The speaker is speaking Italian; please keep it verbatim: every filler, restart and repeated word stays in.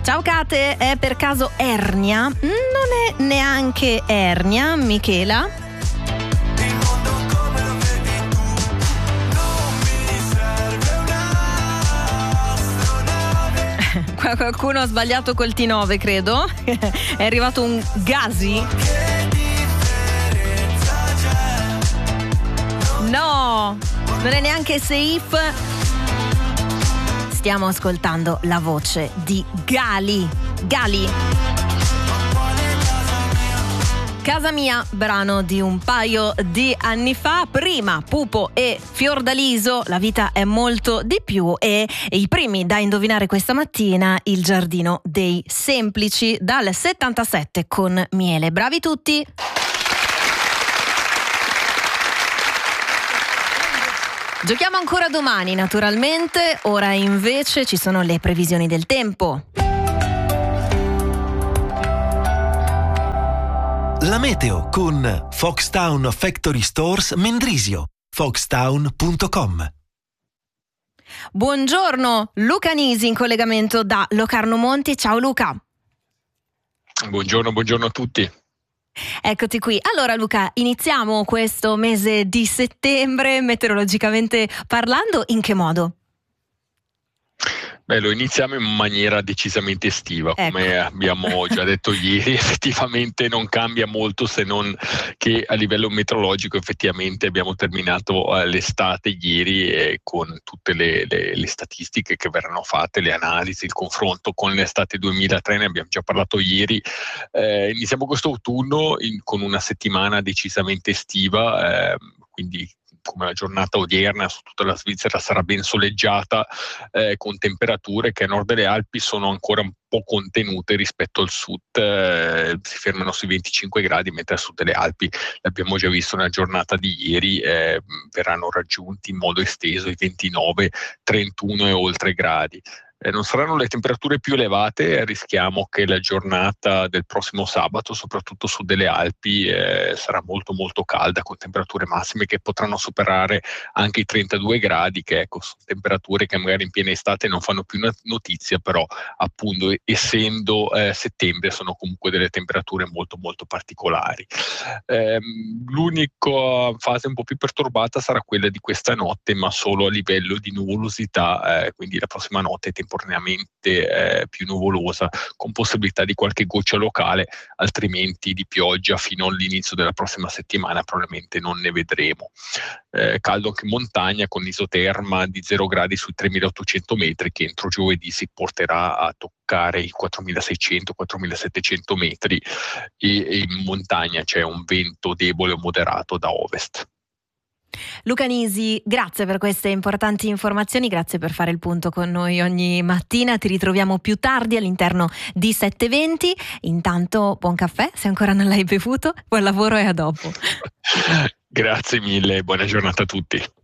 Ciao Kate, è per caso ernia? Non è neanche ernia, Michela? Qua qualcuno ha sbagliato col T nove, credo. È arrivato un Gasi. No, non è neanche Seif. Stiamo ascoltando la voce di Gali. Gali. Casa mia, brano di un paio di anni fa. Prima Pupo e Fiordaliso, La vita è molto di più, e i primi da indovinare questa mattina, Il giardino dei semplici dal settantasette con Miele. Bravi tutti! Giochiamo ancora domani, naturalmente. Ora invece ci sono le previsioni del tempo. La meteo con Foxtown Factory Stores Mendrisio. foxtown punto com. Buongiorno, Luca Nisi in collegamento da Locarno Monti. Ciao Luca. Buongiorno, buongiorno a tutti. Eccoti qui. Allora Luca, iniziamo questo mese di settembre meteorologicamente parlando, in che modo? Beh, lo iniziamo in maniera decisamente estiva, come ecco. abbiamo già detto ieri. Effettivamente non cambia molto, se non che a livello meteorologico effettivamente abbiamo terminato eh, l'estate ieri eh, con tutte le, le, le statistiche che verranno fatte, le analisi, il confronto con l'estate duemilatré, ne abbiamo già parlato ieri. Eh, iniziamo questo autunno in, con una settimana decisamente estiva, eh, quindi come la giornata odierna su tutta la Svizzera sarà ben soleggiata, eh, con temperature che a nord delle Alpi sono ancora un po' contenute rispetto al sud, eh, si fermano sui venticinque gradi, mentre a sud delle Alpi, l'abbiamo già visto nella giornata di ieri, eh, verranno raggiunti in modo esteso i ventinove, trentuno e oltre gradi. Eh, non saranno le temperature più elevate, rischiamo che la giornata del prossimo sabato, soprattutto su delle Alpi, eh, sarà molto molto calda, con temperature massime che potranno superare anche i trentadue gradi, che ecco, sono temperature che magari in piena estate non fanno più notizia, però appunto essendo eh, settembre sono comunque delle temperature molto molto particolari. Eh, l'unica fase un po' più perturbata sarà quella di questa notte, ma solo a livello di nuvolosità, eh, quindi la prossima notte temporaneamente eh, più nuvolosa, con possibilità di qualche goccia locale, altrimenti di pioggia fino all'inizio della prossima settimana probabilmente non ne vedremo. Eh, caldo anche in montagna, con isoterma di zero gradi sui tremilaottocento metri, che entro giovedì si porterà a toccare i quattromilaseicento quattromilasettecento metri, e, e in montagna c'è un vento debole o moderato da ovest. Luca Nisi, grazie per queste importanti informazioni, grazie per fare il punto con noi ogni mattina. Ti ritroviamo più tardi all'interno di sette e venti. Intanto buon caffè, se ancora non l'hai bevuto, buon lavoro e a dopo. Grazie mille, buona giornata a tutti.